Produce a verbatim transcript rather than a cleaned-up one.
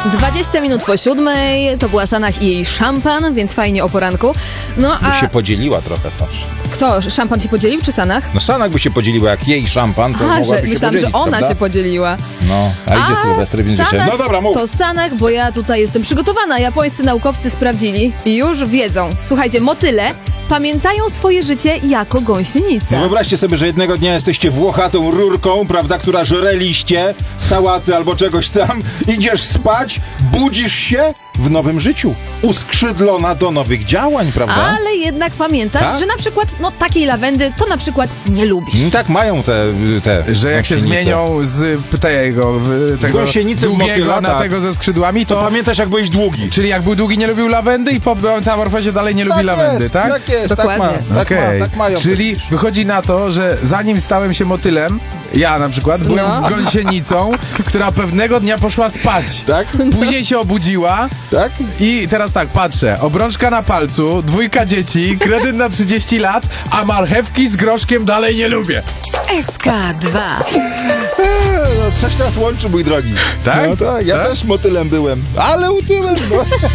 dwadzieścia minut po siódmej, to była Sanach i jej szampan, więc fajnie o poranku. No By a się podzieliła trochę, patrz. kto? Szampan się podzielił czy Sanach? No Sanach by się podzieliła, jak jej szampan, to A, mogłaby że się myślałam, podzielić, że ona prawda? się podzieliła. No, a idzie Sylwester, więc jeszcze... Sanach No dobra, mów. to Sanach, bo ja tutaj jestem przygotowana. Japońscy naukowcy sprawdzili i już wiedzą. Słuchajcie, motyle pamiętają swoje życie jako gąsienica. No wyobraźcie sobie, że jednego dnia jesteście włochatą rurką, prawda, która żre liście, sałaty albo czegoś tam, idziesz spać, budzisz się w nowym życiu, uskrzydlona do nowych działań, prawda? Ale jednak pamiętasz, Tak? że na przykład, no takiej lawendy to na przykład nie lubisz. No tak mają te, te Że jak się gąsienice. zmienią z tego, w- tego gąsienicy w długiego motyla, na tak. tego ze skrzydłami, To to... pamiętasz, jak byłeś długi? Czyli jak był długi, nie lubił lawendy i po metamorfozie dalej nie lubi lawendy, jest, tak? Tak jest, Dokładnie. tak ma, tak, Okej. ma, tak mają. Czyli wychodzi na to, że zanim stałem się motylem, ja na przykład byłem No. gąsienicą, która pewnego dnia poszła spać. Tak? Później się obudziła Tak? i teraz tak, patrzę, obrączka na palcu, dwójka dzieci, kredyt na trzydzieści lat, a marchewki z groszkiem dalej nie lubię. S K dwa. Eee, no, coś nas łączy, mój drogi. Tak? No tak, ja Tak? też motylem byłem, ale utyłem. No.